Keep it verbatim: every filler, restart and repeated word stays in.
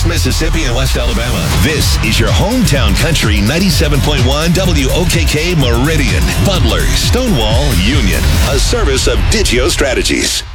East Mississippi and West Alabama. This is your hometown country ninety-seven point one W O K K Meridian, Butler, Stonewall, Union. A service of Digio Strategies.